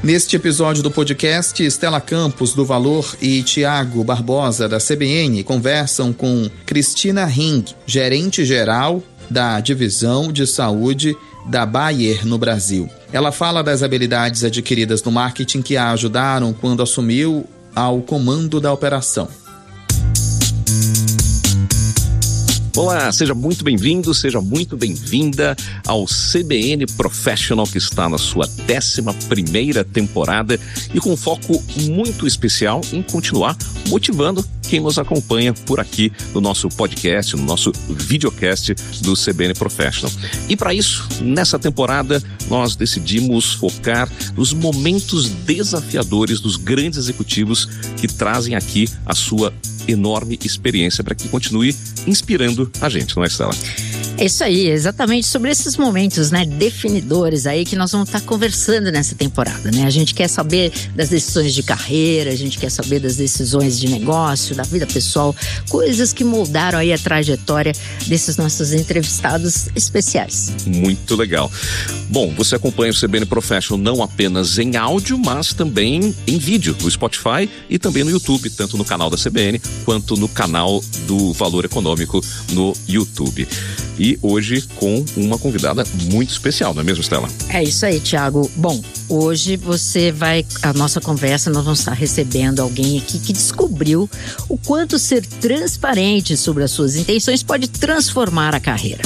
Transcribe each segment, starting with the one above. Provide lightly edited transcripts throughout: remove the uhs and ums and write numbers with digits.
Neste episódio do podcast, Estela Campos, do Valor, e Tiago Barbosa, da CBN, conversam com Cristina Ring, gerente-geral da Divisão de Saúde da Bayer no Brasil. Ela fala das habilidades adquiridas no marketing que a ajudaram quando assumiu ao comando da operação. Olá, seja muito bem-vindo, seja muito bem-vinda ao CBN Professional, que está na sua 11ª temporada e com um foco muito especial em continuar motivando quem nos acompanha por aqui no nosso podcast, no nosso videocast do CBN Professional. E para isso, nessa temporada, nós decidimos focar nos momentos desafiadores dos grandes executivos que trazem aqui a sua enorme experiência para que continue inspirando a gente, não é, Estela? É isso aí, exatamente sobre esses momentos, né, definidores aí que nós vamos estar conversando nessa temporada, né? A gente quer saber das decisões de carreira, a gente quer saber das decisões de negócio, da vida pessoal, coisas que moldaram aí a trajetória desses nossos entrevistados especiais. Muito legal. Bom, você acompanha o CBN Professional não apenas em áudio, mas também em vídeo, no Spotify e também no YouTube, tanto no canal da CBN quanto no canal do Valor Econômico no YouTube. E hoje com uma convidada muito especial, não é mesmo, Estela? É isso aí, Tiago. Bom, hoje a nossa conversa, nós vamos estar recebendo alguém aqui que descobriu o quanto ser transparente sobre as suas intenções pode transformar a carreira.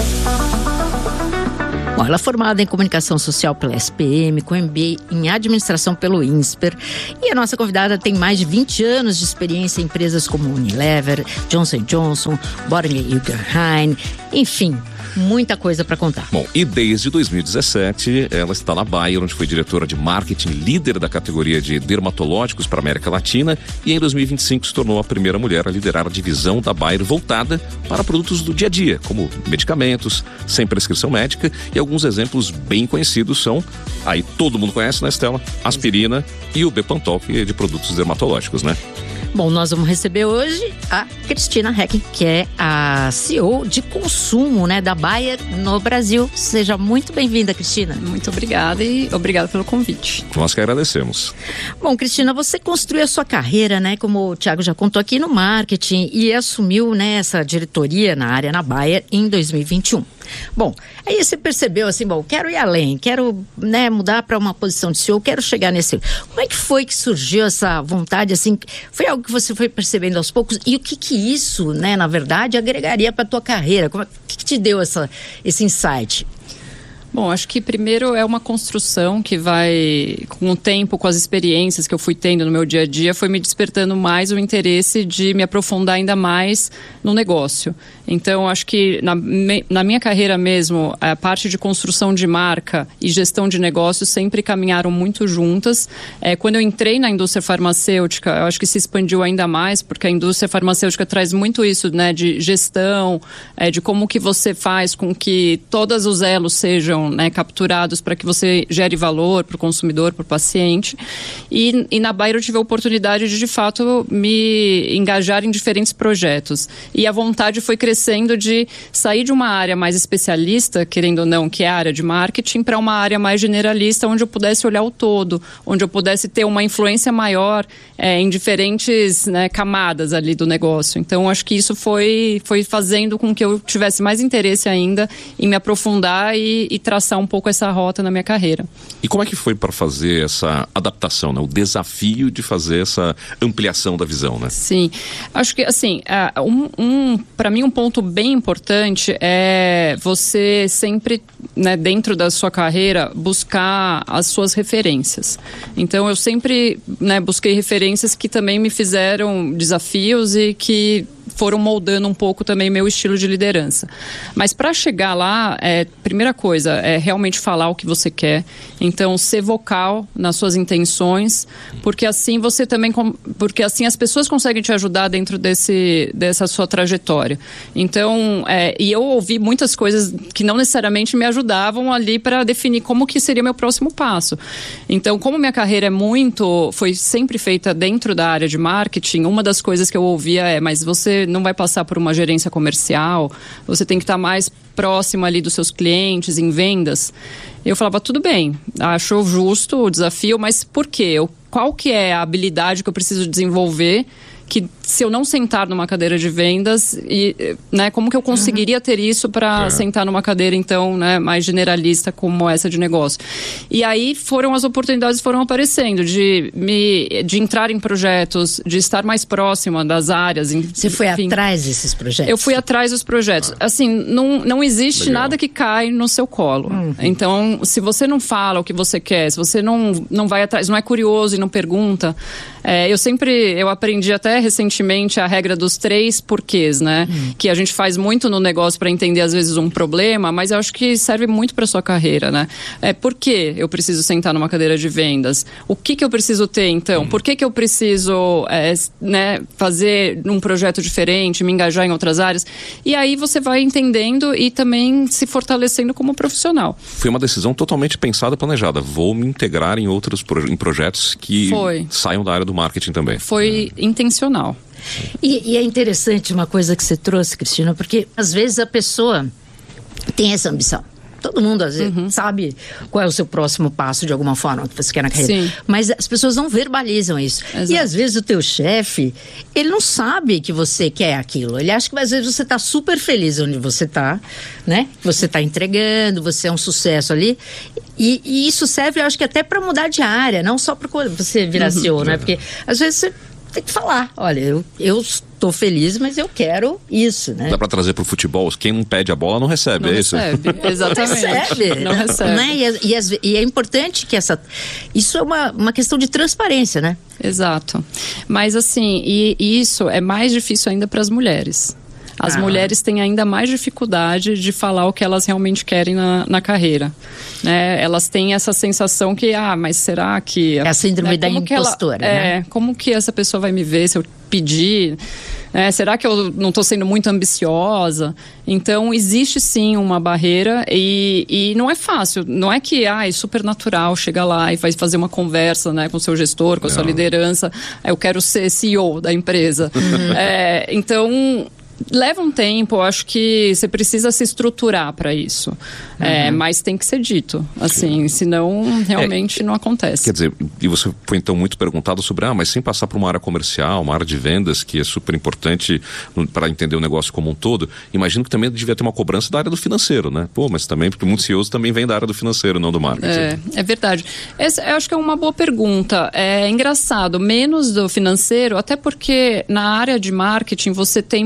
Bom, ela é formada em comunicação social pela SPM, com MBA em administração pelo INSPER. E a nossa convidada tem mais de 20 anos de experiência em empresas como Unilever, Johnson & Johnson, Boehringer Ingelheim, enfim, muita coisa para contar. Bom, e desde 2017 ela está na Bayer, onde foi diretora de marketing, líder da categoria de dermatológicos para a América Latina, e em 2025 se tornou a primeira mulher a liderar a divisão da Bayer voltada para produtos do dia a dia, como medicamentos, sem prescrição médica, e alguns exemplos bem conhecidos são, aí todo mundo conhece, né, Estela? Aspirina e o Bepantol, que é de produtos dermatológicos, né? Bom, nós vamos receber hoje a Cristina Ring, que é a CEO de consumo, né, da Bayer no Brasil. Seja muito bem-vinda, Cristina. Muito obrigada e obrigada pelo convite. Nós que agradecemos. Bom, Cristina, você construiu a sua carreira, né, como o Tiago já contou aqui, no marketing e assumiu, né, essa diretoria na área na Bayer em 2021. Bom, aí você percebeu assim, bom, quero ir além, quero, né, mudar para uma posição de CEO, quero chegar nesse... Como é que foi que surgiu essa vontade, assim? Foi algo que você foi percebendo aos poucos? E o que isso, né, na verdade, agregaria para a tua carreira? O que te deu esse insight? Bom, acho que primeiro é uma construção que vai, com o tempo, com as experiências que eu fui tendo no meu dia a dia, foi me despertando mais o interesse de me aprofundar ainda mais no negócio. Então, acho que na minha carreira mesmo, a parte de construção de marca e gestão de negócios sempre caminharam muito juntas. Quando eu entrei na indústria farmacêutica, eu acho que se expandiu ainda mais, porque a indústria farmacêutica traz muito isso, né, de gestão, de como que você faz com que todos os elos sejam, né, capturados para que você gere valor para o consumidor, para o paciente. E na Bayer eu tive a oportunidade de fato, me engajar em diferentes projetos. E a vontade foi crescendo de sair de uma área mais especialista, querendo ou não, que é a área de marketing, para uma área mais generalista, onde eu pudesse olhar o todo, onde eu pudesse ter uma influência maior em diferentes, né, camadas ali do negócio. Então, acho que isso foi fazendo com que eu tivesse mais interesse ainda em me aprofundar e traçar um pouco essa rota na minha carreira. E como é que foi para fazer essa adaptação, né? O desafio de fazer essa ampliação da visão, né? Sim, acho que assim, para mim um ponto bem importante é você sempre, né, dentro da sua carreira, buscar as suas referências. Então eu sempre, né, busquei referências que também me fizeram desafios e que foram moldando um pouco também meu estilo de liderança. Mas para chegar lá, primeira coisa é realmente falar o que você quer. Então, ser vocal nas suas intenções, porque assim você também, porque assim as pessoas conseguem te ajudar dentro dessa sua trajetória. Então, e eu ouvi muitas coisas que não necessariamente me ajudavam ali para definir como que seria meu próximo passo. Então, como minha carreira foi sempre feita dentro da área de marketing, uma das coisas que eu ouvia mas você não vai passar por uma gerência comercial, você tem que estar mais próximo ali dos seus clientes, em vendas. Eu falava, tudo bem, acho justo o desafio, mas por quê? Qual que é a habilidade que eu preciso desenvolver que se eu não sentar numa cadeira de vendas, né, como que eu conseguiria ter isso para sentar numa cadeira, então, né, mais generalista como essa de negócio? E aí as oportunidades foram aparecendo de entrar em projetos, de estar mais próxima das áreas. Você foi atrás desses projetos? Eu fui atrás dos projetos. Assim, não existe nada que cai no seu colo. Então, se você não fala o que você quer, se você não vai atrás, não é curioso e não pergunta... Eu aprendi até recentemente a regra dos 3 porquês, né? Que a gente faz muito no negócio para entender às vezes um problema, mas eu acho que serve muito para sua carreira, né? Por que eu preciso sentar numa cadeira de vendas? O que eu preciso ter, então? Por que eu preciso né, fazer um projeto diferente, me engajar em outras áreas? E aí você vai entendendo e também se fortalecendo como profissional. Foi uma decisão totalmente pensada e planejada. Vou me integrar em outros projetos que saiam da área do marketing também. Foi intencional. E é interessante uma coisa que você trouxe, Cristina, porque às vezes a pessoa tem essa ambição. Todo mundo, às vezes, sabe qual é o seu próximo passo de alguma forma que você quer na carreira. Sim. Mas as pessoas não verbalizam isso. Exato. E às vezes o teu chefe, ele não sabe que você quer aquilo. Ele acha que às vezes você está super feliz onde você está, né? Você está entregando, você é um sucesso ali. E isso serve, eu acho que até para mudar de área, não só para você virar CEO, né? Porque às vezes você tem que falar, olha, eu estou feliz, mas eu quero isso, né? Dá para trazer para o futebol, quem não pede a bola não recebe, isso? Exatamente. Não recebe. Né? E é importante que isso é uma questão de transparência, né? Exato. Mas assim, e isso é mais difícil ainda para as mulheres. As mulheres têm ainda mais dificuldade de falar o que elas realmente querem na carreira. Né? Elas têm essa sensação que, mas será que... É a síndrome da impostora, né? Como que essa pessoa vai me ver se eu pedir? Será que eu não estou sendo muito ambiciosa? Então, existe sim uma barreira e não é fácil. Não é que é super natural chegar lá e vai fazer uma conversa, né, com o seu gestor, com a sua liderança. Eu quero ser CEO da empresa. Então... leva um tempo, eu acho que você precisa se estruturar para isso. Mas tem que ser dito, assim, senão realmente não acontece. Quer dizer, e você foi então muito perguntado sobre, mas sem passar por uma área comercial, uma área de vendas, que é super importante para entender o negócio como um todo, imagino que também devia ter uma cobrança da área do financeiro, né? Mas também, porque muitos CEOs também vêm da área do financeiro, não do marketing. É verdade. Eu acho que é uma boa pergunta. É engraçado, menos do financeiro, até porque na área de marketing você tem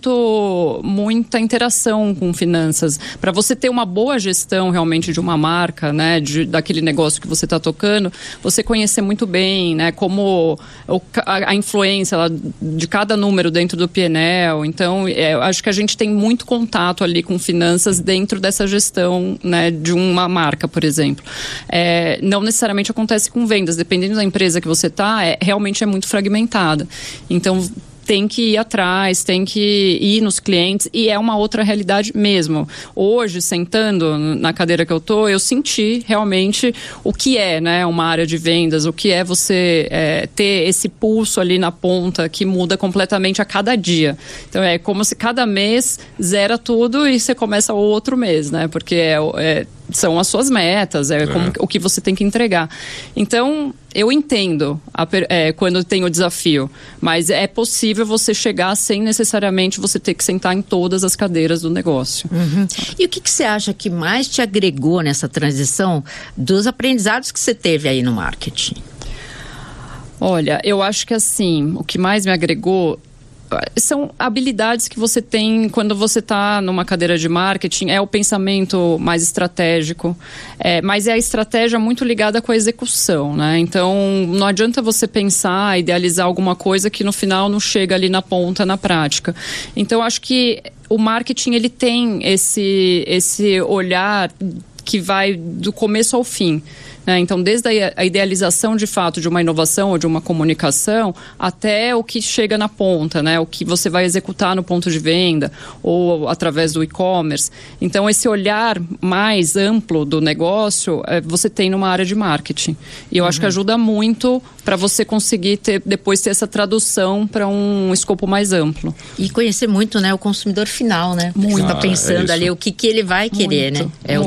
muita interação com finanças. Para você ter uma boa gestão realmente de uma marca, né, daquele negócio que você está tocando, você conhecer muito bem, né, como a influência de cada número dentro do P&L. Então, eu acho que a gente tem muito contato ali com finanças dentro dessa gestão, né, de uma marca, por exemplo. Não necessariamente acontece com vendas, dependendo da empresa que você está, realmente é muito fragmentada. Então, tem que ir atrás, tem que ir nos clientes e é uma outra realidade mesmo. Hoje, sentando na cadeira que eu senti realmente o que é, né, uma área de vendas, o que é você ter esse pulso ali na ponta que muda completamente a cada dia. Então é como se cada mês zera tudo e você começa o outro mês, né, porque são as suas metas, como, o que você tem que entregar. Então, eu entendo quando tem o desafio, mas é possível você chegar sem necessariamente você ter que sentar em todas as cadeiras do negócio. E o que você acha que mais te agregou nessa transição dos aprendizados que você teve aí no marketing? Olha, eu acho que assim, o que mais me agregou são habilidades que você tem quando você está numa cadeira de marketing, é o pensamento mais estratégico, mas é a estratégia muito ligada com a execução, né? Então, não adianta você pensar, idealizar alguma coisa que no final não chega ali na ponta, na prática. Então, acho que o marketing, ele tem esse olhar que vai do começo ao fim. Então, desde a idealização de fato de uma inovação ou de uma comunicação até o que chega na ponta, né? O que você vai executar no ponto de venda ou através do e-commerce. Então, esse olhar mais amplo do negócio você tem numa área de marketing. E eu acho que ajuda muito para você conseguir depois ter essa tradução para um escopo mais amplo. E conhecer muito, né, o consumidor final, né? Muito. Você está pensando ali o que ele vai querer, muito, né? É muito. O desejo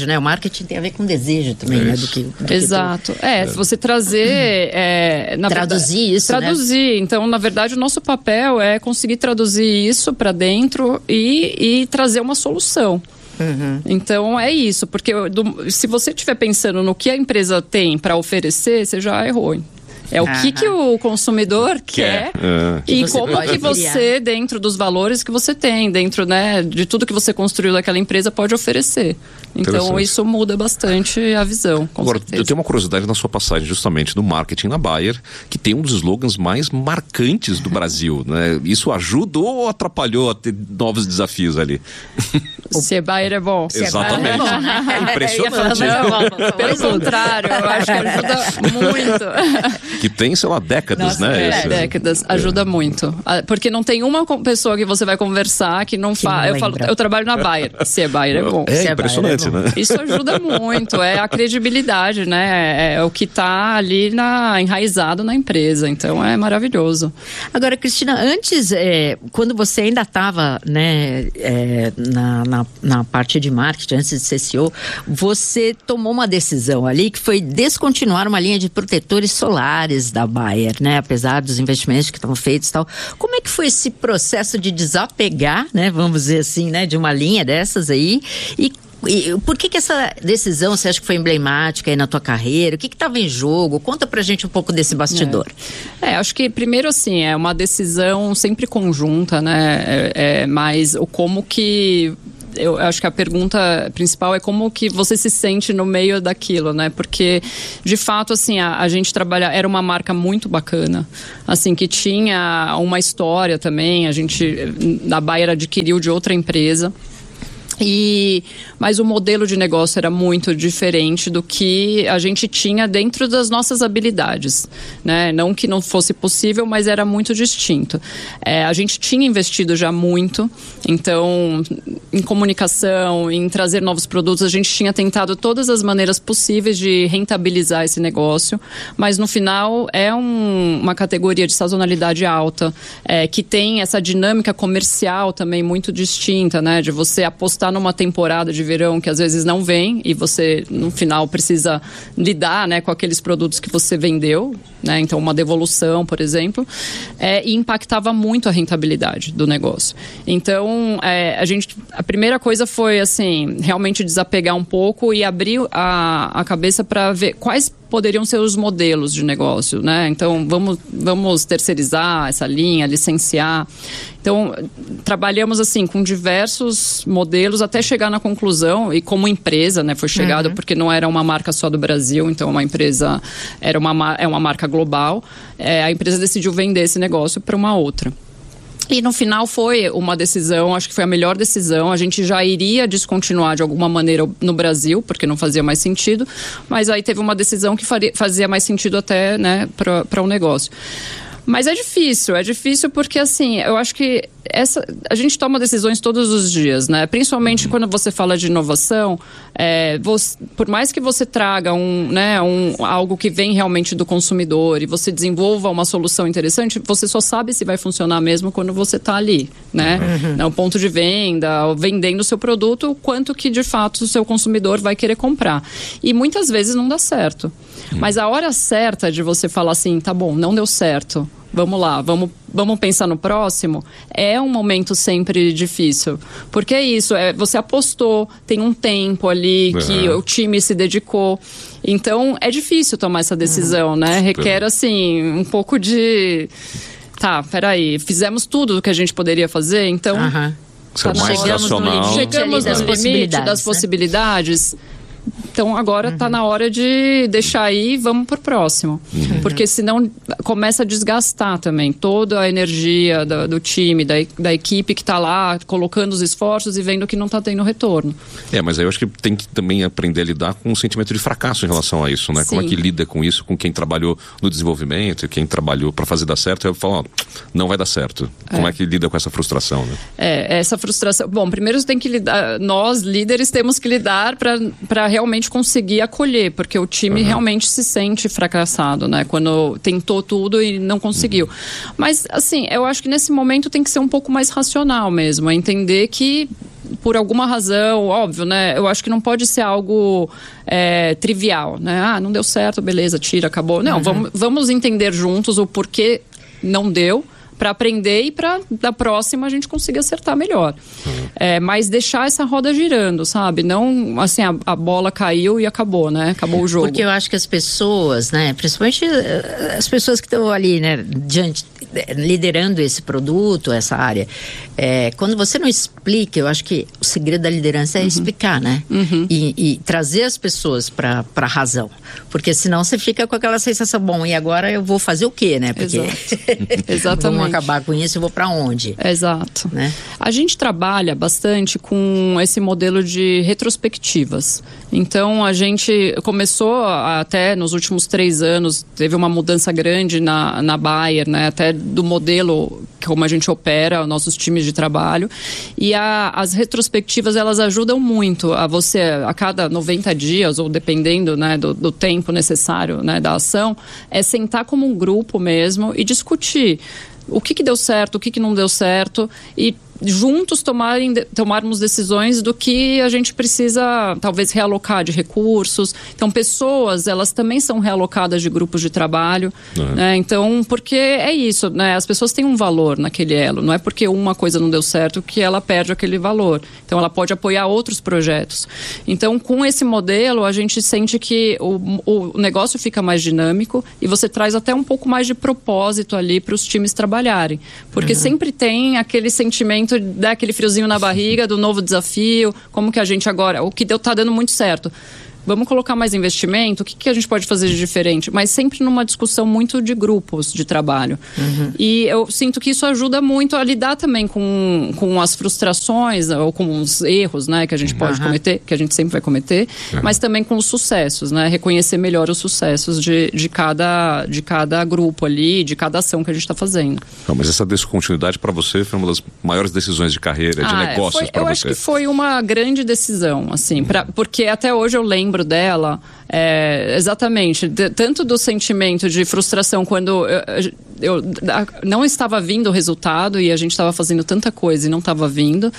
desejo, né? O marketing tem a ver com desejo também, né? Exato. Você trazer... traduzir isso, Traduzir. Né? Então, na verdade, o nosso papel é conseguir traduzir isso para dentro e trazer uma solução. Então é isso, porque se você estiver pensando no que a empresa tem para oferecer, você já errou. É o que o consumidor quer e como que você, dentro dos valores que você tem, dentro, né, de tudo que você construiu daquela empresa, pode oferecer. Então isso muda bastante a visão. Agora, eu tenho uma curiosidade na sua passagem justamente no marketing na Bayer, que tem um dos slogans mais marcantes do Brasil, né? Isso ajudou ou atrapalhou a ter novos desafios ali? Se Bayer é bom. Exatamente. É bom, né? Impressionante. Pelo contrário, eu acho que ajuda muito. Que tem, sei lá, décadas, né? Décadas. Ajuda muito. Porque não tem uma pessoa que você vai conversar que não fala. Eu trabalho na Bayer. Se Bayer é bom. É impressionante, né? Isso ajuda muito. É a credibilidade, né? É o que está ali enraizado na empresa. Então é maravilhoso. Agora, Cristina, antes, quando você ainda estava, né, na parte de marketing, antes de ser CEO, você tomou uma decisão ali que foi descontinuar uma linha de protetores solares da Bayer, né? Apesar dos investimentos que estão feitos e tal. Como é que foi esse processo de desapegar, né? Vamos dizer assim, né? De uma linha dessas aí e por que essa decisão você acha que foi emblemática aí na tua carreira? O que estava em jogo? Conta pra gente um pouco desse bastidor. Acho que primeiro assim, é uma decisão sempre conjunta, né? Mas como que... Eu acho que a pergunta principal é como que você se sente no meio daquilo, né? Porque, de fato, assim, a gente era uma marca muito bacana, assim, que tinha uma história também, a Bayer adquiriu de outra empresa. Mas o modelo de negócio era muito diferente do que a gente tinha dentro das nossas habilidades, né? Não que não fosse possível, mas era muito distinto. A gente tinha investido já muito, então, em comunicação, em trazer novos produtos, a gente tinha tentado todas as maneiras possíveis de rentabilizar esse negócio, mas no final é uma categoria de sazonalidade alta, que tem essa dinâmica comercial também muito distinta, né? De você apostar numa temporada de verão que às vezes não vem e você no final precisa lidar, né, com aqueles produtos que você vendeu, né? Então uma devolução, por exemplo, e impactava muito a rentabilidade do negócio. Então a primeira coisa foi assim, realmente desapegar um pouco e abrir a cabeça para ver quais poderiam ser os modelos de negócio, né? Então, vamos terceirizar essa linha, licenciar. Então, trabalhamos assim com diversos modelos até chegar na conclusão, e como empresa, né, foi chegado porque não era uma marca só do Brasil, então uma empresa é uma marca global. A empresa decidiu vender esse negócio para uma outra. E no final foi uma decisão, acho que foi a melhor decisão. A gente já iria descontinuar de alguma maneira no Brasil, porque não fazia mais sentido. Mas aí teve uma decisão que fazia mais sentido até, né, para o negócio. Mas é difícil porque assim, eu acho que a gente toma decisões todos os dias, né? Principalmente quando você fala de inovação, por mais que você traga algo que vem realmente do consumidor e você desenvolva uma solução interessante, você só sabe se vai funcionar mesmo quando você está ali, né? No ponto de venda, vendendo o seu produto, o quanto que de fato o seu consumidor vai querer comprar. E muitas vezes não dá certo. Mas a hora certa de você falar assim, tá bom, não deu certo, vamos lá, vamos pensar no próximo, é um momento sempre difícil. Porque é isso, você apostou, tem um tempo ali que o time se dedicou. Então, é difícil tomar essa decisão, né? Requer, assim, um pouco de... Tá, peraí, fizemos tudo o que a gente poderia fazer, então... Chegamos no limite das possibilidades. Então agora está na hora de deixar aí e vamos pro próximo. Porque senão começa a desgastar também toda a energia do time, da equipe que está lá colocando os esforços e vendo que não está tendo retorno. Mas aí eu acho que tem que também aprender a lidar com um sentimento de fracasso em relação a isso, né? Sim. Como é que lida com isso, com quem trabalhou no desenvolvimento, quem trabalhou para fazer dar certo, eu falo, não vai dar certo. Como é que lida com essa frustração, né? Essa frustração... Bom, primeiro tem que lidar, nós líderes temos que lidar para realmente conseguir acolher, porque o time realmente se sente fracassado, né? Quando tentou tudo e não conseguiu. Mas, assim, eu acho que nesse momento tem que ser um pouco mais racional mesmo, entender que por alguma razão, óbvio, né? Eu acho que não pode ser algo trivial, né? Não deu certo, beleza, tira, acabou. Não, vamos entender juntos o porquê não deu, para aprender e para da próxima a gente conseguir acertar melhor. Mas deixar essa roda girando, sabe? Não, assim, a bola caiu e acabou, né? Acabou o jogo. Porque eu acho que as pessoas, né? Principalmente as pessoas que estão ali, né? Liderando esse produto, essa área. Quando você não explica, eu acho que o segredo da liderança é explicar, né? E trazer as pessoas para a razão. Porque senão você fica com aquela sensação, bom, e agora eu vou fazer o quê, né? Porque Exatamente. Vamos acabar com isso, eu vou para onde? Exato. Né? A gente trabalha bastante com esse modelo de retrospectivas. Então, a gente começou até nos últimos 3 anos, teve uma mudança grande na Bayer, né? Até do modelo como a gente opera, nossos times de trabalho. E as retrospectivas, elas ajudam muito a você, a cada 90 dias, ou dependendo, né, do tempo necessário, né, da ação, sentar como um grupo mesmo e discutir o que deu certo, o que não deu certo, e juntos tomarmos decisões do que a gente precisa talvez realocar de recursos. Então, pessoas, elas também são realocadas de grupos de trabalho, né? Então, porque é isso, né? As pessoas têm um valor naquele elo, não é porque uma coisa não deu certo que ela perde aquele valor. Então, ela pode apoiar outros projetos. Então, com esse modelo, a gente sente que o negócio fica mais dinâmico e você traz até um pouco mais de propósito ali para os times trabalharem. Porque sempre tem aquele sentimento, dá aquele friozinho na barriga do novo desafio, como que a gente agora, o que tá dando muito certo. Vamos colocar mais investimento? O que a gente pode fazer de diferente? Mas sempre numa discussão muito de grupos de trabalho. E eu sinto que isso ajuda muito a lidar também com as frustrações ou com os erros, né, que a gente pode cometer, que a gente sempre vai cometer, mas também com os sucessos, né? Reconhecer melhor os sucessos de cada grupo ali, de cada ação que a gente está fazendo. Não, mas essa descontinuidade para você foi uma das maiores decisões de carreira, de negócios para você? Eu acho que foi uma grande decisão, assim, porque até hoje eu lembro dela, exatamente, tanto do sentimento de frustração quando eu não estava vindo o resultado e a gente estava fazendo tanta coisa e não estava vindo,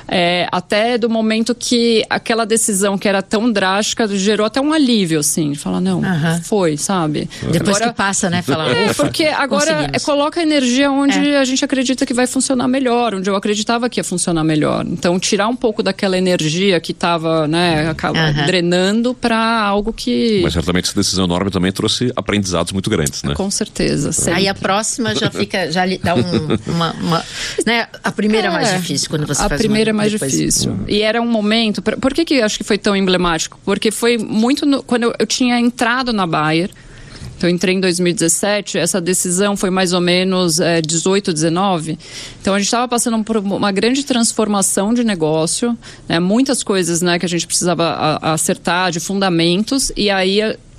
até do momento que aquela decisão que era tão drástica gerou até um alívio, assim, de falar, não, foi, sabe? Depois agora, que passa, né? Falar, porque agora coloca a energia onde a gente acredita que vai funcionar melhor, onde eu acreditava que ia funcionar melhor. Então, tirar um pouco daquela energia que estava, né, drenando para algo que... Mas certamente essa decisão enorme também trouxe aprendizados muito grandes, né? Com certeza. Sempre. Aí a próxima já dá uma né? A primeira é mais difícil quando você faz. A primeira é mais difícil. E era um momento... Por que eu acho que foi tão emblemático? Porque foi muito... Quando eu tinha entrado na Bayer, então eu entrei em 2017, essa decisão foi mais ou menos 18, 19. Então a gente estava passando por uma grande transformação de negócio, né? Muitas coisas, né, que a gente precisava acertar de fundamentos, e aí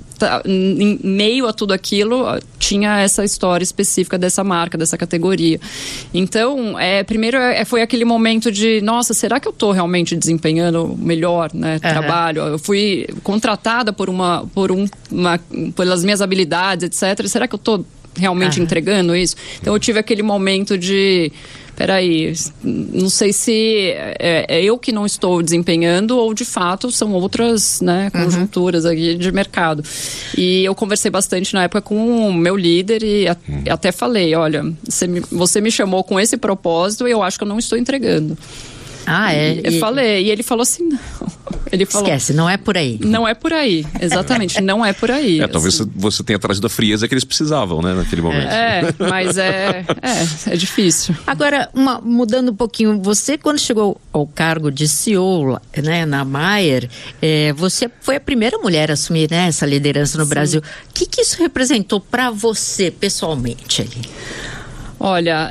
em meio a tudo aquilo tinha essa história específica dessa marca, dessa categoria. Então, primeiro foi aquele momento de, nossa, será que eu estou realmente desempenhando melhor, né, trabalho? Eu fui contratada pelas minhas habilidades, etc. Será que eu estou realmente entregando isso? Então eu tive aquele momento de... Peraí, não sei se é eu que não estou desempenhando ou de fato são outras, né, conjunturas aqui de mercado. E eu conversei bastante na época com o meu líder e até falei, olha, você me chamou com esse propósito e eu acho que eu não estou entregando. Eu falei, e ele falou assim, não. Ele falou, esquece, não é por aí. Não é por aí, exatamente, não é por aí. Talvez você tenha trazido a frieza que eles precisavam, né, naquele momento. Mas é difícil. Agora, mudando um pouquinho, você quando chegou ao cargo de CEO, né, na Bayer, você foi a primeira mulher a assumir, né, essa liderança no Brasil. O que isso representou para você, pessoalmente, ali? Olha,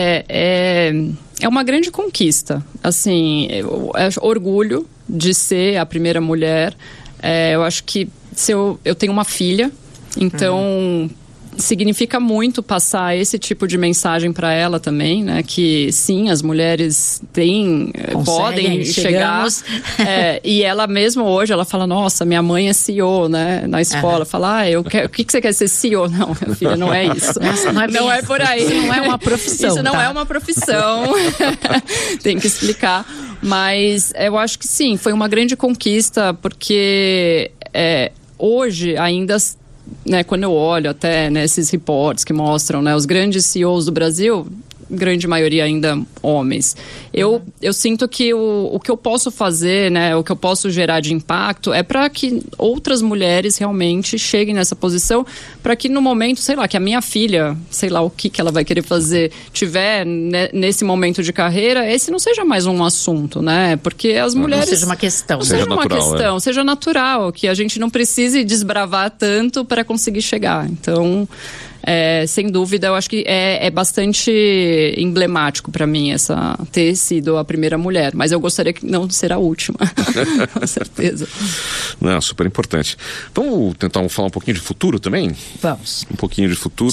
é uma grande conquista. Assim, orgulho de ser a primeira mulher. Eu acho que eu tenho uma filha, então significa muito passar esse tipo de mensagem para ela também, né? Que sim, as mulheres podem chegar. E ela mesmo hoje, ela fala, nossa, minha mãe é CEO, né? Na escola, fala, o que você quer ser CEO? Não, minha filha, não é isso. Não é por aí. Isso não é uma profissão. Isso não é uma profissão. Tem que explicar. Mas eu acho que sim, foi uma grande conquista, porque hoje ainda, né, quando eu olho até nesses reportes que mostram, né, os grandes CEOs do Brasil, grande maioria ainda homens. Eu sinto que o que eu posso fazer, né, o que eu posso gerar de impacto é para que outras mulheres realmente cheguem nessa posição, para que no momento, sei lá, que a minha filha, sei lá o que ela vai querer fazer, tiver nesse momento de carreira, esse não seja mais um assunto, né? Porque as mulheres... Não seja uma questão. Não seja uma questão, seja natural, que a gente não precise desbravar tanto para conseguir chegar. Então... sem dúvida, eu acho que é bastante emblemático para mim ter sido a primeira mulher, mas eu gostaria que não ser a última, com certeza. Não, super importante. Vamos tentar falar um pouquinho de futuro também? Vamos. Um pouquinho de futuro,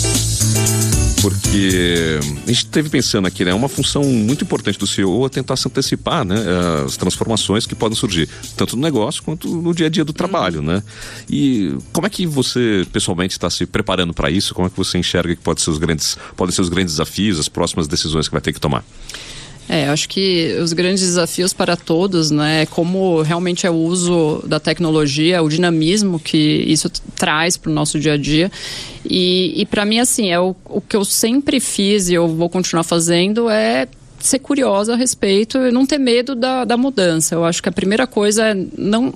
porque a gente esteve pensando aqui, né, uma função muito importante do CEO é tentar se antecipar, né, as transformações que podem surgir, tanto no negócio quanto no dia a dia do trabalho, né? E como é que você, pessoalmente, está se preparando para isso? Como é que você enxerga que podem ser os grandes desafios, as próximas decisões que vai ter que tomar? Acho que os grandes desafios para todos, né, como realmente é o uso da tecnologia, o dinamismo que isso traz para o nosso dia a dia. E para mim, assim, o que eu sempre fiz e eu vou continuar fazendo é ser curiosa a respeito e não ter medo da mudança. Eu acho que a primeira coisa é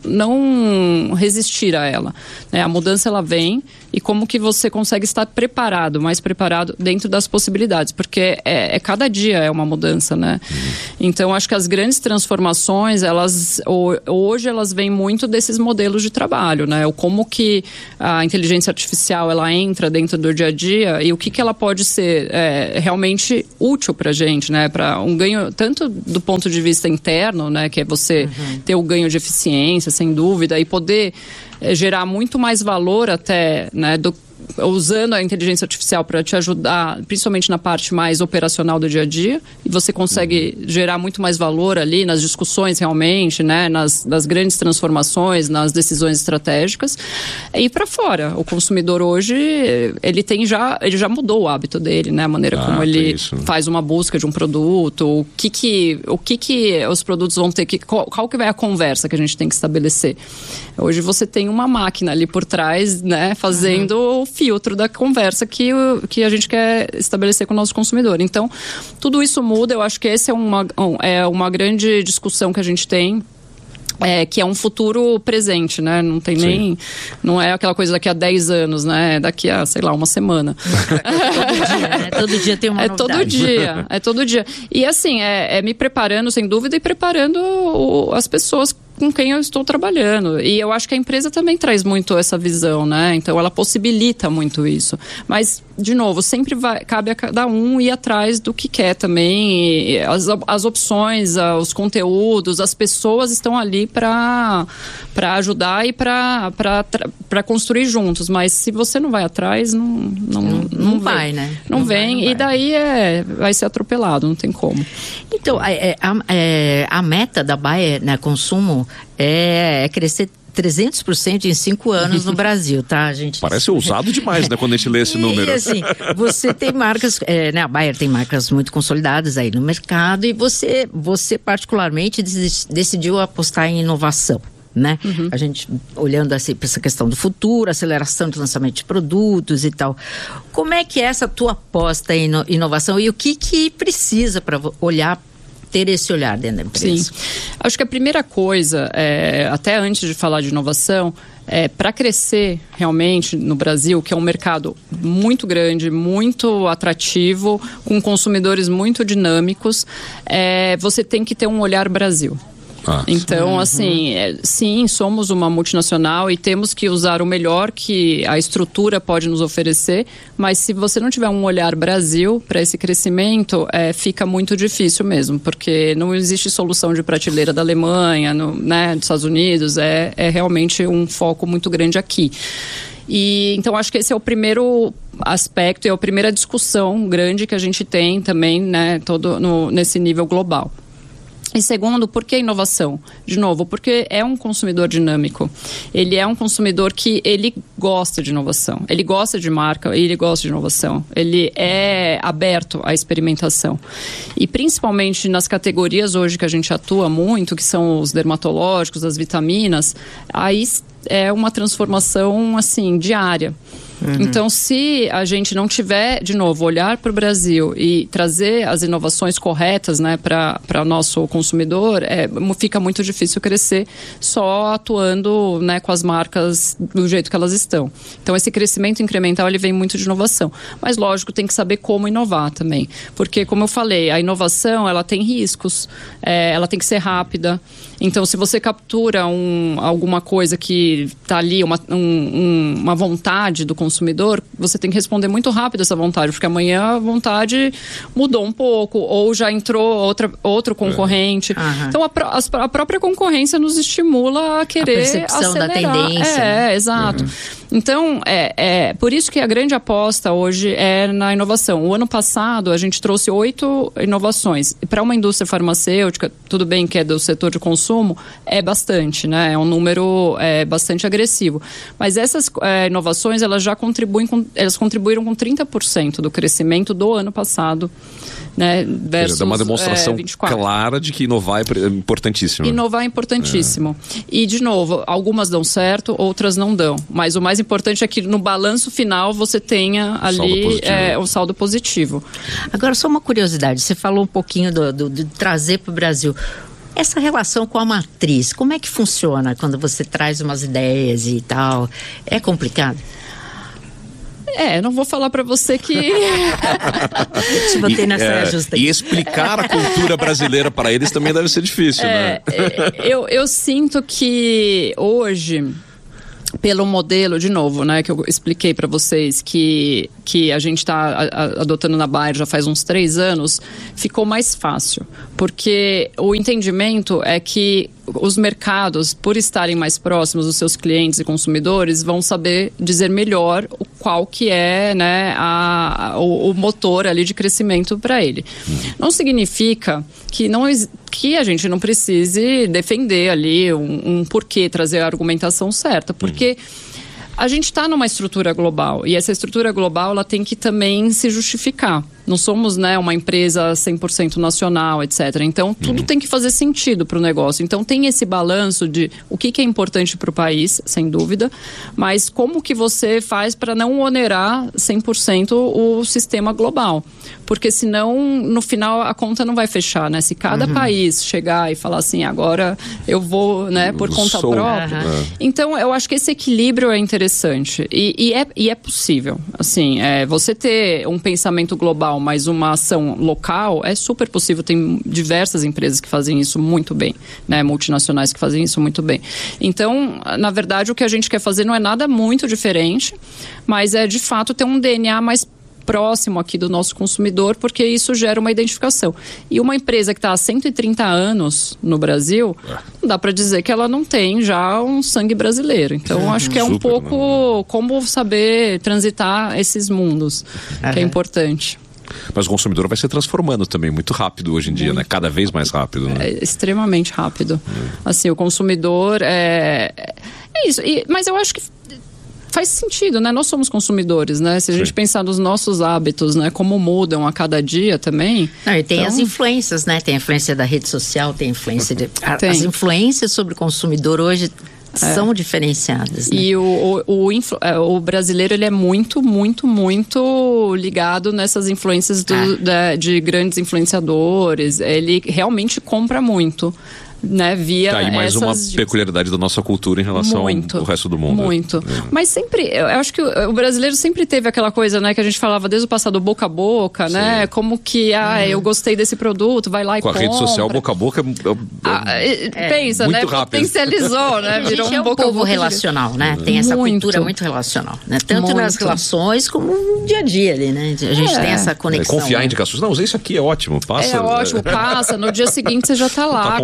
não resistir a ela, né? A mudança, ela vem, e como que você consegue estar mais preparado dentro das possibilidades, porque cada dia é uma mudança, né? Então, acho que as grandes transformações, hoje elas vêm muito desses modelos de trabalho, né? O como que a inteligência artificial, ela entra dentro do dia a dia e o que ela pode ser realmente útil pra gente, né? Para um ganho, tanto do ponto de vista interno, né? Que é você ter o ganho de eficiência, sem dúvida, e poder gerar muito mais valor até, né, usando a inteligência artificial para te ajudar, principalmente na parte mais operacional do dia a dia, e você consegue gerar muito mais valor ali nas discussões realmente, né, nas grandes transformações, nas decisões estratégicas, e para fora. O consumidor hoje, ele já mudou o hábito dele, né, a maneira como ele faz uma busca de um produto, o que os produtos vão ter qual que vai a conversa que a gente tem que estabelecer. Hoje você tem uma máquina ali por trás, né, fazendo o filtro da conversa que a gente quer estabelecer com o nosso consumidor. Então, tudo isso muda. Eu acho que essa é uma grande discussão que a gente tem. Que é um futuro presente, né? Não tem nem... Não é aquela coisa daqui a 10 anos, né? Daqui a, sei lá, uma semana. Todo dia, né? Todo dia tem uma novidade. É todo dia. E assim, me preparando, sem dúvida, e preparando as pessoas com quem eu estou trabalhando. E eu acho que a empresa também traz muito essa visão, né? Então, ela possibilita muito isso. Mas, de novo, sempre cabe a cada um ir atrás do que quer também. As opções, os conteúdos, as pessoas estão ali para ajudar e para construir juntos. Mas se você não vai atrás, não vai, né? Não vem. E daí vai ser atropelado, não tem como. Então, a meta da Bayer, né, consumo, é crescer 300% em 5 anos no Brasil, tá, gente? Parece ousado demais, né, quando a gente lê esse número. E assim, você tem marcas, né, a Bayer tem marcas muito consolidadas aí no mercado, e você particularmente decidiu apostar em inovação, né? A gente olhando assim para essa questão do futuro, aceleração do lançamento de produtos e tal. Como é que é essa tua aposta em inovação e o que precisa para ter esse olhar dentro da empresa? Sim. Acho que a primeira coisa, até antes de falar de inovação, para crescer realmente no Brasil, que é um mercado muito grande, muito atrativo, com consumidores muito dinâmicos, você tem que ter um olhar Brasil. Então, assim, sim, somos uma multinacional e temos que usar o melhor que a estrutura pode nos oferecer, mas se você não tiver um olhar Brasil para esse crescimento, fica muito difícil mesmo, porque não existe solução de prateleira da Alemanha, né, dos Estados Unidos, é realmente um foco muito grande aqui. E então acho que esse é o primeiro aspecto e é a primeira discussão grande que a gente tem também, né, nesse nível global. E segundo, por que inovação? De novo, porque é um consumidor dinâmico. Ele é um consumidor que ele gosta de inovação. Ele gosta de marca e ele gosta de inovação. Ele é aberto à experimentação. E principalmente nas categorias hoje que a gente atua muito, que são os dermatológicos, as vitaminas, aí é uma transformação, assim, diária. Então, se a gente não tiver, de novo, olhar para o Brasil e trazer as inovações corretas, né, para o nosso consumidor, fica muito difícil crescer só atuando, né, com as marcas do jeito que elas estão. Então, esse crescimento incremental, ele vem muito de inovação. Mas, lógico, tem que saber como inovar também. Porque, como eu falei, a inovação, ela tem riscos, ela tem que ser rápida. Então, se você captura alguma coisa que está ali, uma vontade do consumidor, você tem que responder muito rápido essa vontade, porque amanhã a vontade mudou um pouco, ou já entrou outro concorrente. Então, a própria concorrência nos estimula a querer percepção acelerar. Da tendência. Exato. Então, por isso que a grande aposta hoje é na inovação. O ano passado, a gente trouxe 8 inovações. E para uma indústria farmacêutica, tudo bem que é do setor de consumo, é bastante, né? É um número bastante agressivo. Mas essas inovações, elas já contribuíram com 30% do crescimento do ano passado, né? Versus, dá uma demonstração 24. clara de que inovar é importantíssimo. Inovar é importantíssimo. E, de novo, algumas dão certo, outras não dão. Mas o mais importante é que no balanço final você tenha ali um saldo positivo. Agora, só uma curiosidade. Você falou um pouquinho de trazer para o Brasil. Essa relação com a matriz, como é que funciona quando você traz umas ideias e tal? É complicado? Não vou falar para você que... Te botei na saia justa aqui. E explicar a cultura brasileira para eles também deve ser difícil, né? Eu sinto que hoje, pelo modelo, de novo, né, que eu expliquei para vocês que a gente está adotando na Bayer já faz uns 3 anos, ficou mais fácil. Porque o entendimento é que os mercados, por estarem mais próximos dos seus clientes e consumidores, vão saber dizer melhor qual que é, né, o motor ali de crescimento para ele. Não significa que a gente não precise defender ali um porquê, trazer a argumentação certa, porque a gente está numa estrutura global e essa estrutura global ela tem que também se justificar. Não somos, né, uma empresa 100% nacional, etc. Então, tudo tem que fazer sentido para o negócio. Então, tem esse balanço de o que é importante para o país, sem dúvida, mas como que você faz para não onerar 100% o sistema global. Porque senão, no final, a conta não vai fechar, né? Se cada país chegar e falar assim, agora eu vou, né, por conta própria. Então, eu acho que esse equilíbrio é interessante. E é possível. Assim, você ter um pensamento global, mas uma ação local, é super possível. Tem diversas empresas que fazem isso muito bem, né? Multinacionais que fazem isso muito bem. Então, na verdade, o que a gente quer fazer não é nada muito diferente, mas é, de fato, ter um DNA mais próximo aqui do nosso consumidor, porque isso gera uma identificação. E uma empresa que está há 130 anos no Brasil, não dá para dizer que ela não tem já um sangue brasileiro. Então, acho que é um pouco como saber transitar esses mundos, que é importante. Mas o consumidor vai se transformando também muito rápido hoje em dia, né? Cada vez mais rápido, né? Extremamente rápido. Assim, o consumidor é isso. Mas eu acho que faz sentido, né? Nós somos consumidores, né? Se a gente pensar nos nossos hábitos, né? Como mudam a cada dia também. Não, e tem as influências, né? Tem a influência da rede social, tem a influência as influências sobre o consumidor hoje são diferenciadas, né? E o brasileiro, ele é muito, muito, muito ligado nessas influências de grandes influenciadores. Ele realmente compra muito, né, via aí mais uma peculiaridade da nossa cultura em relação ao resto do mundo. Muito. Mas sempre, eu acho que o brasileiro sempre teve aquela coisa, né, que a gente falava desde o passado, boca a boca, né, como que, eu gostei desse produto, vai lá e compra. Com a rede social, boca a boca pensa, muito né, rápido. Potencializou, né, virou um povo relacional, né, tem essa cultura muito relacional, né, tanto nas relações como no dia a dia ali, né, a gente tem essa conexão. Confiar em indicações, não, usei isso aqui, é ótimo, passa. É ótimo, passa, no dia seguinte você já tá lá comprando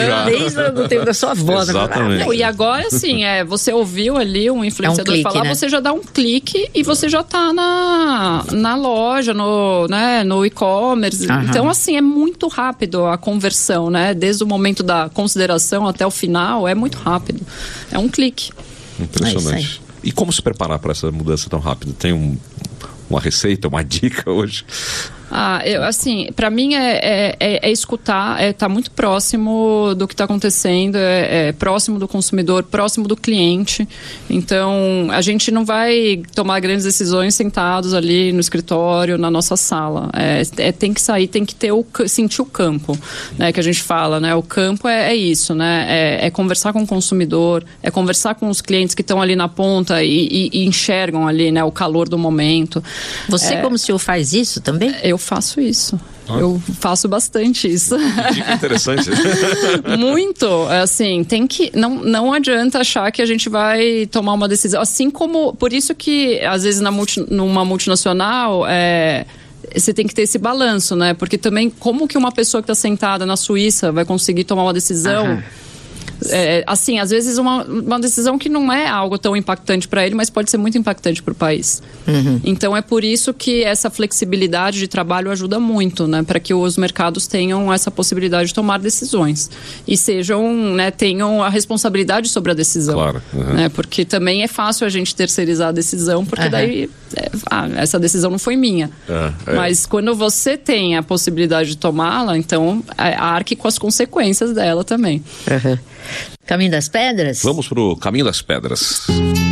desde o tempo da sua avó. Exatamente. E agora, assim, você ouviu ali um influenciador falar, né? Você já dá um clique e você já tá na loja, no e-commerce. Então, assim, é muito rápido a conversão, né? Desde o momento da consideração até o final, é muito rápido. É um clique. Impressionante. E como se preparar para essa mudança tão rápida? Tem uma receita, uma dica hoje? Assim, para mim é escutar, tá muito próximo do que está acontecendo, próximo do consumidor, próximo do cliente. Então, a gente não vai tomar grandes decisões sentados ali no escritório, na nossa sala. Tem que sair, tem que sentir o campo, né, que a gente fala, né? O campo é isso, né? É conversar com o consumidor, é conversar com os clientes que estão ali na ponta e enxergam ali, né, o calor do momento. Você, como CEO, faz isso também? Eu faço isso. Eu faço bastante isso. Dica interessante. Muito. Assim, não adianta achar que a gente vai tomar uma decisão. Assim como, por isso que, às vezes, numa multinacional, você tem que ter esse balanço, né? Porque também, como que uma pessoa que está sentada na Suíça vai conseguir tomar uma decisão... assim, às vezes uma decisão que não é algo tão impactante para ele, mas pode ser muito impactante para o país. Então é por isso que essa flexibilidade de trabalho ajuda muito, né, para que os mercados tenham essa possibilidade de tomar decisões e tenham a responsabilidade sobre a decisão. Claro. Né, porque também é fácil a gente terceirizar a decisão, porque daí essa decisão não foi minha. Mas quando você tem a possibilidade de tomá-la, então arque com as consequências dela também. Caminho das Pedras? Vamos pro Caminho das Pedras.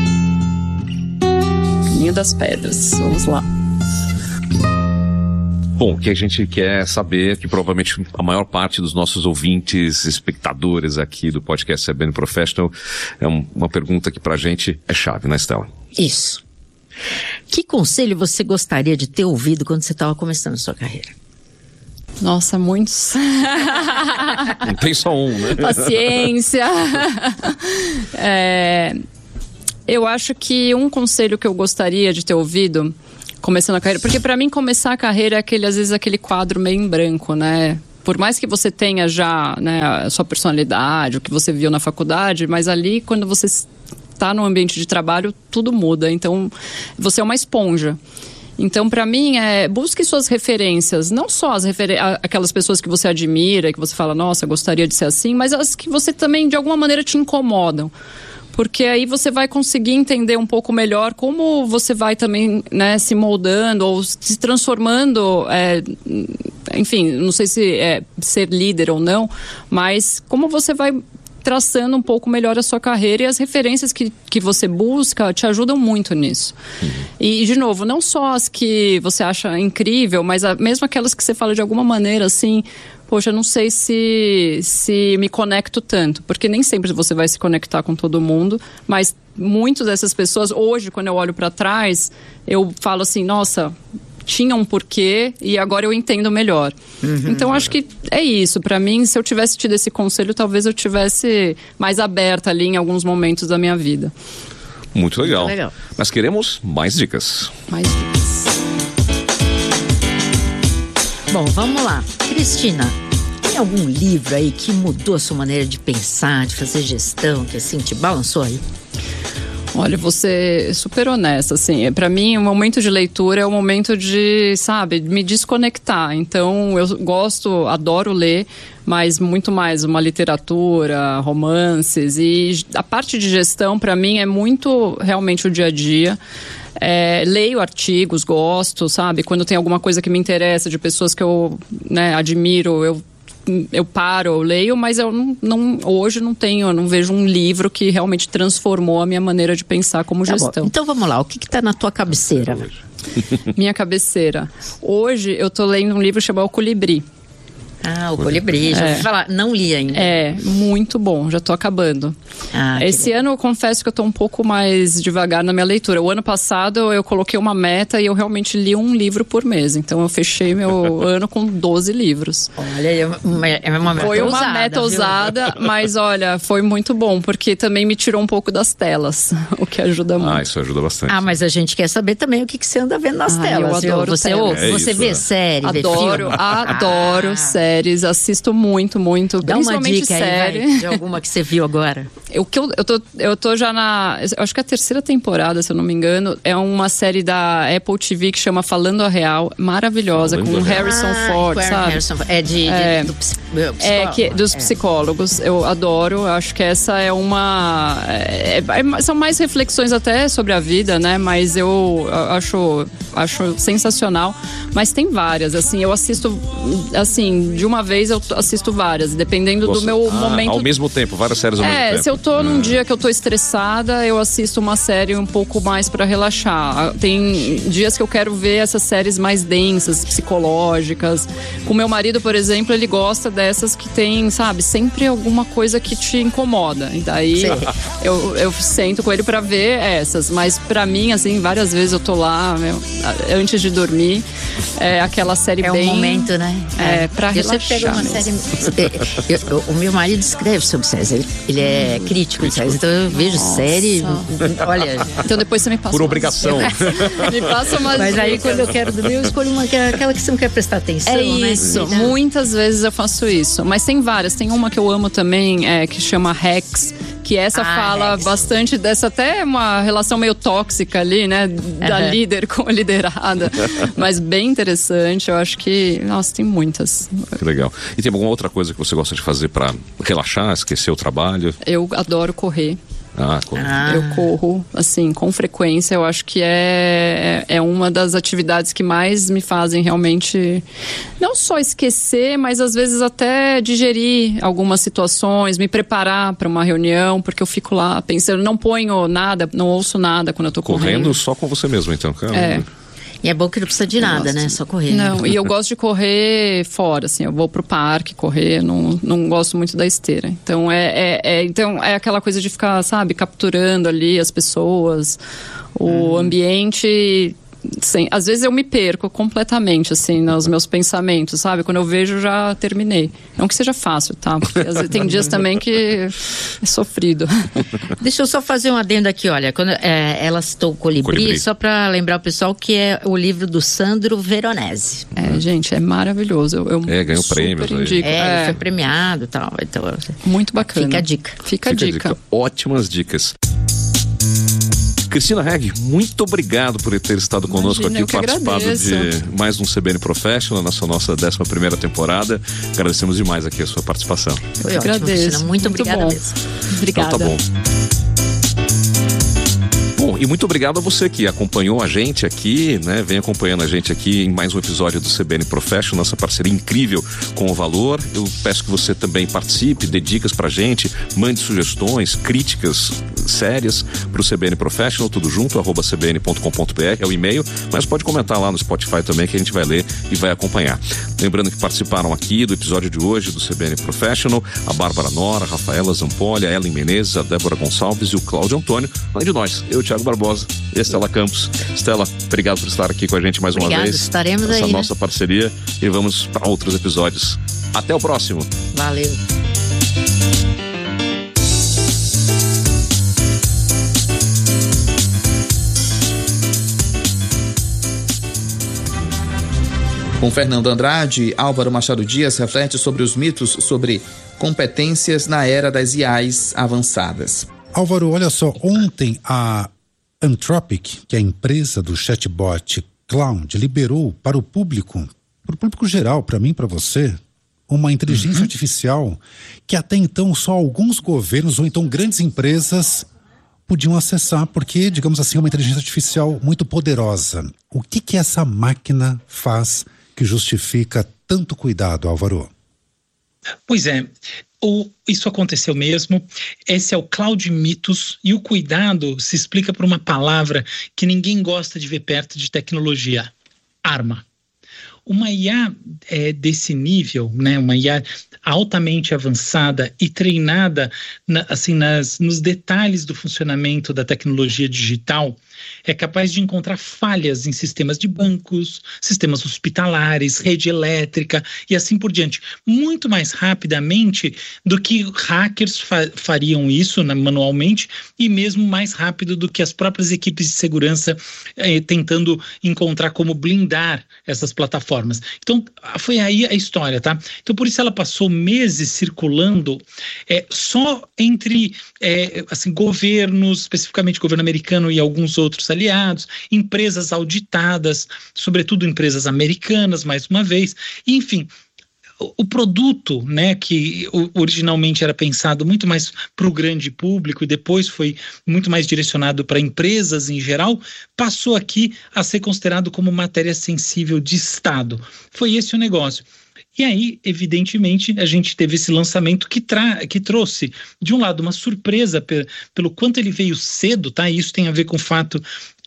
Caminho das Pedras, vamos lá. Bom, o que a gente quer saber, que provavelmente a maior parte dos nossos ouvintes, espectadores aqui do podcast CBN Professional, é uma pergunta que pra gente é chave, né, Estela? Isso. Que conselho você gostaria de ter ouvido quando você estava começando a sua carreira? Nossa, muitos. Não tem só um, né? Paciência. Eu acho que um conselho que eu gostaria de ter ouvido começando a carreira, porque para mim começar a carreira é às vezes aquele quadro meio em branco, né? Por mais que você tenha já, né, a sua personalidade, o que você viu na faculdade, mas ali quando você está no ambiente de trabalho, tudo muda. Então, você é uma esponja. Então, para mim, busque suas referências, não só aquelas pessoas que você admira, que você fala, nossa, gostaria de ser assim, mas as que você também, de alguma maneira, te incomodam. Porque aí você vai conseguir entender um pouco melhor como você vai também, né, se moldando ou se transformando, enfim, não sei se é ser líder ou não, mas como você vai traçando um pouco melhor a sua carreira, e as referências que você busca te ajudam muito nisso. E, de novo, não só as que você acha incrível, mas mesmo aquelas que você fala de alguma maneira assim, poxa, não sei se me conecto tanto, porque nem sempre você vai se conectar com todo mundo, mas muitas dessas pessoas, hoje, quando eu olho para trás, eu falo assim, nossa, tinha um porquê e agora eu entendo melhor. Então, acho que é isso. Para mim, se eu tivesse tido esse conselho, talvez eu tivesse mais aberta ali em alguns momentos da minha vida. Muito legal. Mas queremos mais dicas. Mais dicas. Bom, vamos lá. Cristina, tem algum livro aí que mudou a sua maneira de pensar, de fazer gestão, que assim te balançou aí? Olha, vou ser super honesta, assim, para mim o momento de leitura é o momento de, sabe, me desconectar. Então, eu adoro ler, mas muito mais uma literatura, romances, e a parte de gestão para mim é muito realmente o dia a dia. Leio artigos, gosto, sabe, quando tem alguma coisa que me interessa, de pessoas que eu, né, admiro, eu paro, eu leio, mas eu hoje eu não vejo um livro que realmente transformou a minha maneira de pensar como gestão. Bom. Então vamos lá, o que está na tua cabeceira? Minha cabeceira. Hoje eu tô lendo um livro chamado O Colibri. O Colibri, já ouvi falar, não li ainda. Muito bom, já tô acabando. Esse ano eu confesso que eu tô um pouco mais devagar na minha leitura. O ano passado eu coloquei uma meta e eu realmente li um livro por mês. Então eu fechei meu ano com 12 livros. Olha, é uma meta foi ousada, uma meta ousada, mas olha, foi muito bom, porque também me tirou um pouco das telas, o que ajuda muito. Isso ajuda bastante. Mas a gente quer saber também o que você anda vendo nas telas. Eu adoro você telas. Você vê série, vê filme? Adoro série. séries, assisto muito, Dá uma principalmente dica série. aí, vai, de alguma que você viu agora. Eu tô já eu acho que a 3ª temporada, se eu não me engano, é uma série da Apple TV que chama Falando a Real, maravilhosa, com o Harrison Ford, sabe? Harrison, Dos psicólogos, eu adoro, acho que essa é são mais reflexões até sobre a vida, né, mas eu acho sensacional, mas tem várias, assim, eu assisto, assim, de uma vez eu assisto várias, dependendo do meu momento. Ao mesmo tempo, várias séries ao mesmo tempo. Se eu tô num dia que eu tô estressada, eu assisto uma série um pouco mais pra relaxar. Tem dias que eu quero ver essas séries mais densas, psicológicas. Com meu marido, por exemplo, ele gosta dessas que tem, sabe, sempre alguma coisa que te incomoda. E daí eu sento com ele pra ver essas. Mas pra mim, assim, várias vezes eu tô lá, antes de dormir, aquela série bem... É um momento, né? Pra relaxar. Você pega uma série... O meu marido escreve sobre séries, ele é crítico de séries, então eu vejo série, olha... Então depois você me passa por obrigação. Me passa umas Mas aí dicas. quando eu quero dormir, eu escolho aquela que você não quer prestar atenção, É isso, né? muitas vezes eu faço isso. Mas tem várias, tem uma que eu amo também, que chama Hacks, que essa fala bastante dessa, até uma relação meio tóxica ali, né? Da líder com a liderada. Mas bem interessante, eu acho que, nossa, tem muitas. Que legal. E tem alguma outra coisa que você gosta de fazer pra relaxar, esquecer o trabalho? Eu adoro correr. Correr. Eu corro, assim, com frequência. Eu acho que é uma das atividades que mais me fazem realmente não só esquecer, mas às vezes até digerir algumas situações, me preparar para uma reunião, porque eu fico lá pensando, não ponho nada, não ouço nada quando eu tô correndo. Só com você mesmo, então, cara. E é bom que não precisa de nada, né? Só correr. Não, e eu gosto de correr fora, assim, eu vou pro parque correr, não gosto muito da esteira. Então então é aquela coisa de ficar, sabe, capturando ali as pessoas, o ambiente. Às vezes eu me perco completamente, assim, nos meus pensamentos, sabe? Quando eu vejo, já terminei. Não que seja fácil, tá? Porque às vezes tem dias também que é sofrido. Deixa eu só fazer um adendo aqui, olha. Quando ela citou o Colibri, só para lembrar o pessoal que é o livro do Sandro Veronese. Gente, é maravilhoso. Eu ganhou prêmios. Ele foi premiado e tal. Então, muito bacana. Fica a dica. Fica a dica. Ótimas dicas. Cristina Hegg, muito obrigado por ter estado conosco aqui, participado de mais um CBN Professional, nessa nossa 11ª temporada. Agradecemos demais aqui a sua participação. Foi ótimo, Cristina. Muito obrigada mesmo. Obrigada. Então, tá bom. Bom, e muito obrigado a você que acompanhou a gente aqui, né? Vem acompanhando a gente aqui em mais um episódio do CBN Professional, nossa parceria incrível com o Valor. Eu peço que você também participe, dê dicas pra gente, mande sugestões, críticas sérias pro CBN Professional, tudo junto, @cbn.com.br, é o e-mail, mas pode comentar lá no Spotify também que a gente vai ler e vai acompanhar. Lembrando que participaram aqui do episódio de hoje do CBN Professional, a Bárbara Nora, a Rafaela Zampolli, a Ellen Menezes, a Débora Gonçalves e o Cláudio Antônio. Além de nós, eu, Thiago Barbosa e a Estela Campos. Estela, obrigado por estar aqui com a gente mais uma vez. Estaremos aí, né? Nossa parceria, e vamos para outros episódios. Até o próximo. Valeu. Com Fernando Andrade, Álvaro Machado Dias reflete sobre os mitos sobre competências na era das IAs avançadas. Álvaro, olha só, ontem a Anthropic, que é a empresa do chatbot Claude, liberou para o público geral, para mim, para você, uma inteligência artificial que até então só alguns governos ou então grandes empresas podiam acessar, porque, digamos assim, é uma inteligência artificial muito poderosa. O que essa máquina faz que justifica tanto cuidado, Álvaro? Pois é, isso aconteceu mesmo. Esse é o Cloud Mitos, e o cuidado se explica por uma palavra que ninguém gosta de ver perto de tecnologia: arma. Uma IA desse nível, né, uma IA altamente avançada e treinada nos detalhes do funcionamento da tecnologia digital, é capaz de encontrar falhas em sistemas de bancos, sistemas hospitalares, rede elétrica e assim por diante, muito mais rapidamente do que hackers fariam isso manualmente e mesmo mais rápido do que as próprias equipes de segurança tentando encontrar como blindar essas plataformas. Então, foi aí a história, tá? Então, por isso ela passou meses circulando só entre assim, governos, especificamente o governo americano e alguns outros aliados, empresas auditadas, sobretudo empresas americanas, mais uma vez, enfim. O produto, né, que originalmente era pensado muito mais para o grande público e depois foi muito mais direcionado para empresas em geral, passou aqui a ser considerado como matéria sensível de Estado. Foi esse o negócio. E aí, evidentemente, a gente teve esse lançamento que trouxe, de um lado, uma surpresa pelo quanto ele veio cedo, tá? E isso tem a ver com o fato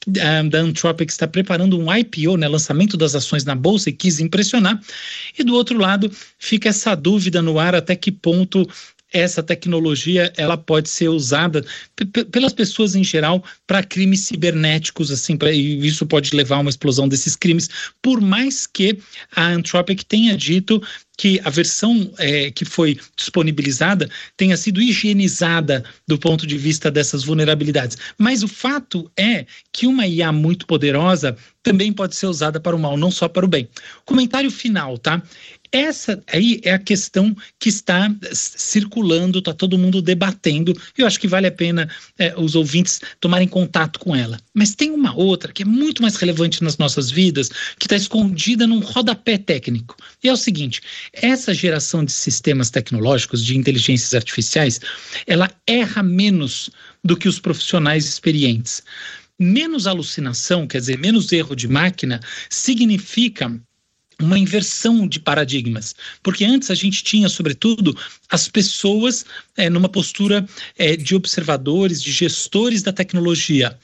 da Anthropic está preparando um IPO, né, lançamento das ações na bolsa, e quis impressionar. E do outro lado, fica essa dúvida no ar até que ponto essa tecnologia ela pode ser usada pelas pessoas em geral para crimes cibernéticos, assim, e isso pode levar a uma explosão desses crimes, por mais que a Anthropic tenha dito que a versão que foi disponibilizada tenha sido higienizada do ponto de vista dessas vulnerabilidades. Mas o fato é que uma IA muito poderosa também pode ser usada para o mal, não só para o bem. Comentário final, tá? Essa aí é a questão que está circulando, está todo mundo debatendo, e eu acho que vale a pena os ouvintes tomarem contato com ela. Mas tem uma outra que é muito mais relevante nas nossas vidas, que está escondida num rodapé técnico. E é o seguinte, essa geração de sistemas tecnológicos, de inteligências artificiais, ela erra menos do que os profissionais experientes. Menos alucinação, quer dizer, menos erro de máquina, significa uma inversão de paradigmas, porque antes a gente tinha, sobretudo, as pessoas numa postura de observadores, de gestores da tecnologia.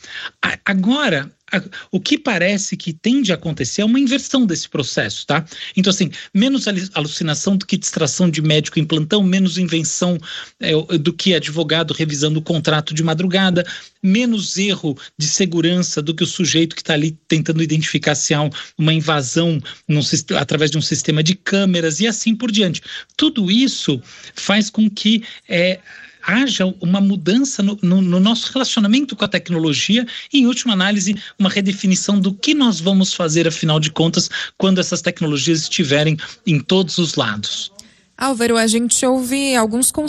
Agora, o que parece que tende a acontecer é uma inversão desse processo, tá? Então, assim, menos alucinação do que distração de médico em plantão, menos invenção do que advogado revisando o contrato de madrugada, menos erro de segurança do que o sujeito que está ali tentando identificar se há uma invasão através de um sistema de câmeras e assim por diante. Tudo isso faz com que haja uma mudança no nosso relacionamento com a tecnologia e, em última análise, uma redefinição do que nós vamos fazer, afinal de contas, quando essas tecnologias estiverem em todos os lados. Álvaro, a gente ouve alguns conceitos